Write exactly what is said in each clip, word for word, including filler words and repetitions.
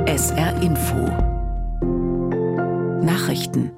S R Info Nachrichten.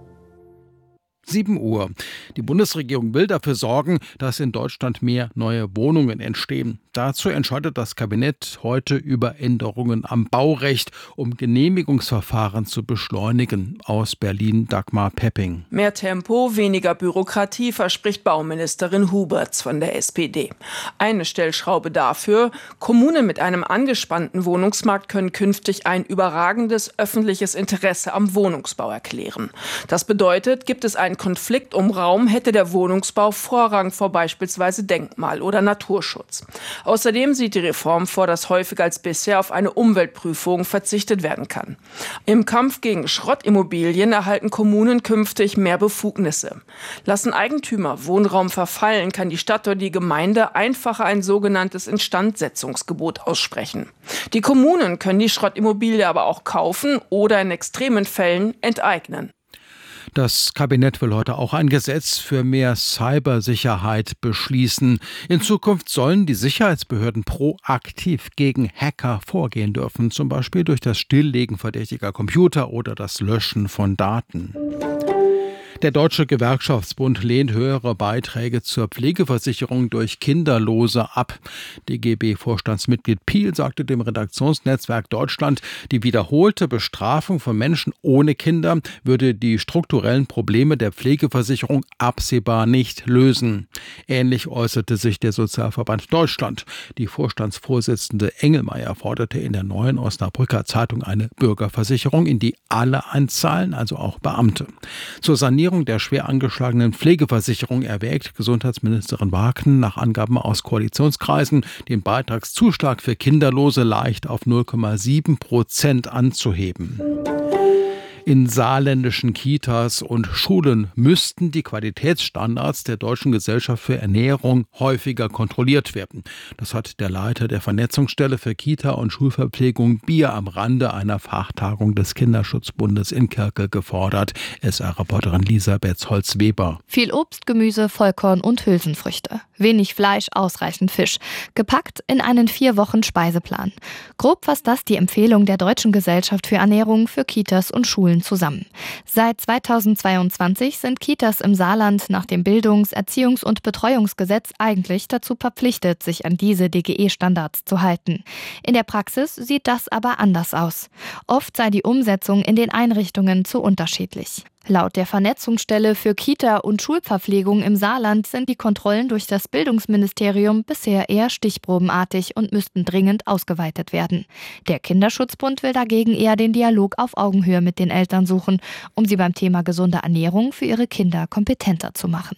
sieben Uhr. Die Bundesregierung will dafür sorgen, dass in Deutschland mehr neue Wohnungen entstehen. Dazu entscheidet das Kabinett heute über Änderungen am Baurecht, um Genehmigungsverfahren zu beschleunigen. Aus Berlin Dagmar Pepping. Mehr Tempo, weniger Bürokratie, verspricht Bauministerin Huberts von der S P D. Eine Stellschraube dafür: Kommunen mit einem angespannten Wohnungsmarkt können künftig ein überragendes öffentliches Interesse am Wohnungsbau erklären. Das bedeutet, gibt es einen Konflikt um Raum, hätte der Wohnungsbau Vorrang vor beispielsweise Denkmal- oder Naturschutz. Außerdem sieht die Reform vor, dass häufiger als bisher auf eine Umweltprüfung verzichtet werden kann. Im Kampf gegen Schrottimmobilien erhalten Kommunen künftig mehr Befugnisse. Lassen Eigentümer Wohnraum verfallen, kann die Stadt oder die Gemeinde einfacher ein sogenanntes Instandsetzungsgebot aussprechen. Die Kommunen können die Schrottimmobilie aber auch kaufen oder in extremen Fällen enteignen. Das Kabinett will heute auch ein Gesetz für mehr Cybersicherheit beschließen. In Zukunft sollen die Sicherheitsbehörden proaktiv gegen Hacker vorgehen dürfen, zum Beispiel durch das Stilllegen verdächtiger Computer oder das Löschen von Daten. Der Deutsche Gewerkschaftsbund lehnt höhere Beiträge zur Pflegeversicherung durch Kinderlose ab. D G B-Vorstandsmitglied Piel sagte dem Redaktionsnetzwerk Deutschland, die wiederholte Bestrafung von Menschen ohne Kinder würde die strukturellen Probleme der Pflegeversicherung absehbar nicht lösen. Ähnlich äußerte sich der Sozialverband Deutschland. Die Vorstandsvorsitzende Engelmeier forderte in der Neuen Osnabrücker Zeitung eine Bürgerversicherung, in die alle einzahlen, also auch Beamte. Zur Sanierung der schwer angeschlagenen Pflegeversicherung erwägt Gesundheitsministerin Wagner nach Angaben aus Koalitionskreisen, den Beitragszuschlag für Kinderlose leicht auf null Komma sieben Prozent anzuheben. In saarländischen Kitas und Schulen müssten die Qualitätsstandards der Deutschen Gesellschaft für Ernährung häufiger kontrolliert werden. Das hat der Leiter der Vernetzungsstelle für Kita- und Schulverpflegung Bier am Rande einer Fachtagung des Kinderschutzbundes in Kirke gefordert. S R-Reporterin Lisa Betz-Holz-Weber. Viel Obst, Gemüse, Vollkorn und Hülsenfrüchte. Wenig Fleisch, ausreichend Fisch. Gepackt in einen vier Wochen Speiseplan. Grob fasst das die Empfehlung der Deutschen Gesellschaft für Ernährung für Kitas und Schulen zusammen. Seit zweitausendzweiundzwanzig sind Kitas im Saarland nach dem Bildungs-, Erziehungs- und Betreuungsgesetz eigentlich dazu verpflichtet, sich an diese D G E-Standards zu halten. In der Praxis sieht das aber anders aus. Oft sei die Umsetzung in den Einrichtungen zu unterschiedlich. Laut der Vernetzungsstelle für Kita- und Schulverpflegung im Saarland sind die Kontrollen durch das Bildungsministerium bisher eher stichprobenartig und müssten dringend ausgeweitet werden. Der Kinderschutzbund will dagegen eher den Dialog auf Augenhöhe mit den Eltern suchen, um sie beim Thema gesunde Ernährung für ihre Kinder kompetenter zu machen.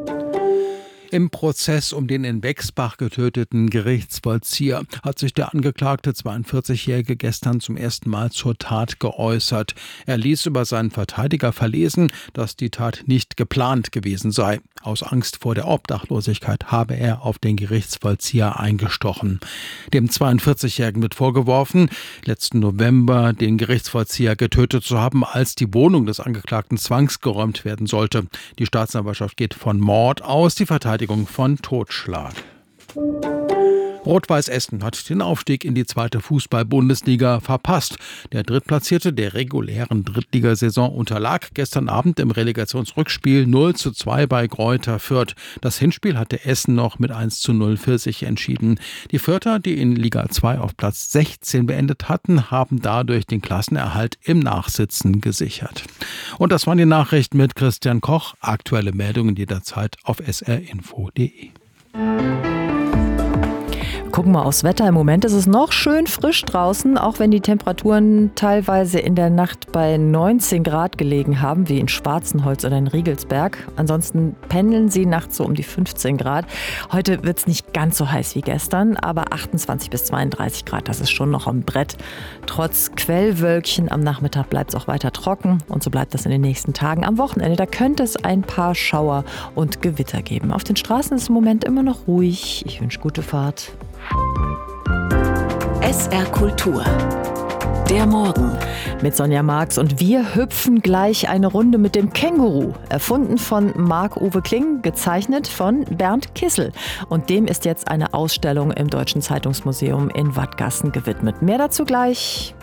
Im Prozess um den in Bexbach getöteten Gerichtsvollzieher hat sich der angeklagte zweiundvierzigjährige gestern zum ersten Mal zur Tat geäußert. Er ließ über seinen Verteidiger verlesen, dass die Tat nicht geplant gewesen sei. Aus Angst vor der Obdachlosigkeit habe er auf den Gerichtsvollzieher eingestochen. Dem zweiundvierzigjährigen wird vorgeworfen, letzten November den Gerichtsvollzieher getötet zu haben, als die Wohnung des Angeklagten zwangsgeräumt werden sollte. Die Staatsanwaltschaft geht von Mord aus, die Verteidigung von Totschlag. Rot-Weiß Essen hat den Aufstieg in die zweite Fußball-Bundesliga verpasst. Der Drittplatzierte der regulären Drittligasaison unterlag gestern Abend im Relegationsrückspiel null zu zwei bei Greuther Fürth. Das Hinspiel hatte Essen noch mit eins zu null für sich entschieden. Die Fürther, die in Liga zwei auf Platz sechzehn beendet hatten, haben dadurch den Klassenerhalt im Nachsitzen gesichert. Und das waren die Nachrichten mit Christian Koch. Aktuelle Meldungen jederzeit auf s r info punkt d e. Gucken wir aufs Wetter. Im Moment ist es noch schön frisch draußen, auch wenn die Temperaturen teilweise in der Nacht bei neunzehn Grad gelegen haben, wie in Schwarzenholz oder in Riegelsberg. Ansonsten pendeln sie nachts so um die fünfzehn Grad. Heute wird es nicht ganz so heiß wie gestern, aber achtundzwanzig bis zweiunddreißig Grad, das ist schon noch am Brett. Trotz Quellwölkchen am Nachmittag bleibt es auch weiter trocken und so bleibt das in den nächsten Tagen. Am Wochenende, da könnte es ein paar Schauer und Gewitter geben. Auf den Straßen ist es im Moment immer noch ruhig. Ich wünsche gute Fahrt. S R Kultur. Der Morgen. Mit Sonja Marx und wir hüpfen gleich eine Runde mit dem Känguru. Erfunden von Marc-Uwe Kling, gezeichnet von Bernd Kissel. Und dem ist jetzt eine Ausstellung im Deutschen Zeitungsmuseum in Wattgassen gewidmet. Mehr dazu gleich.